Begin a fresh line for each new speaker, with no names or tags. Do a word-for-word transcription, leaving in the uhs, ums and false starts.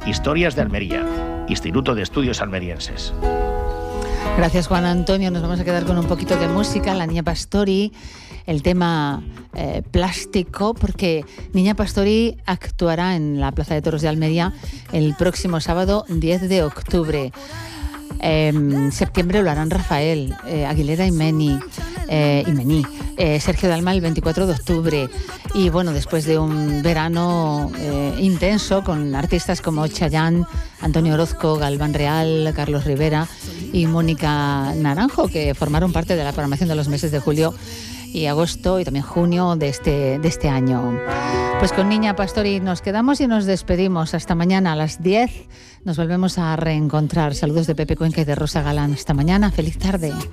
Historias de Almería, Instituto de Estudios Almerienses.
Gracias, Juan Antonio. Nos vamos a quedar con un poquito de música. La Niña Pastori, el tema eh, plástico, porque Niña Pastori actuará en la Plaza de Toros de Almería el próximo sábado diez de octubre. En septiembre lo harán Rafael, eh, Aguilera y Meni, eh, y Mení, eh, Sergio Dalma el veinticuatro de octubre. Y bueno, después de un verano eh, intenso con artistas como Chayanne, Antonio Orozco, Galván Real, Carlos Rivera y Mónica Naranjo, que formaron parte de la programación de los meses de julio y agosto y también junio de este, de este año. Pues con Niña Pastori nos quedamos y nos despedimos. Hasta mañana a las diez nos volvemos a reencontrar. Saludos de Pepe Cuenca y de Rosa Galán. Hasta mañana. Feliz tarde.